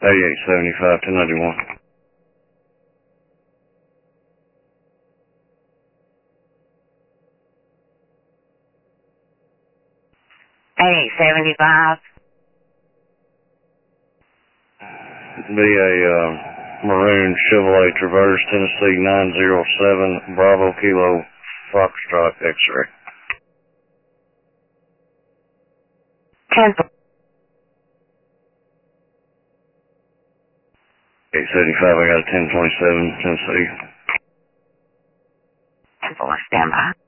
8875 1091. Be a maroon Chevrolet Traverse, Tennessee 907 Bravo Kilo Foxtrot X-ray. 875, I got a 1027 Tennessee. 10-4, stand by.